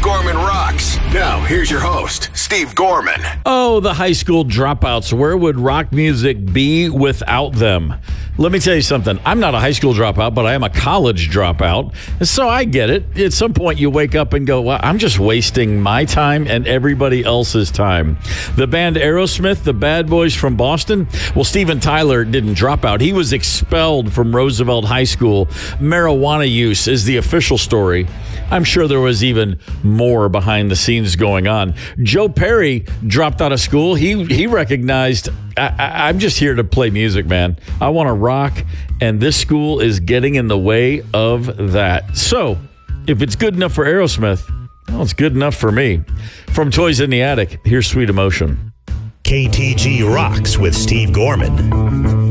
Gorman Rocks. Now, here's your host, Steve Gorman. Oh, the high school dropouts. Where would rock music be without them? Let me tell you something. I'm not a high school dropout, but I am a college dropout. So I get it. At some point, you wake up and go, well, I'm just wasting my time and everybody else's time. The band Aerosmith, the bad boys from Boston, well, Steven Tyler didn't drop out. He was expelled from Roosevelt High School. Marijuana use is the official story. I'm sure there was even more behind the scenes going on. Joe Perry dropped out of school. He recognized, I'm just here to play music, man. I want to rock, and this school is getting in the way of that. So, if it's good enough for Aerosmith, well, it's good enough for me. From Toys in the Attic, here's Sweet Emotion. KTG Rocks with Steve Gorman.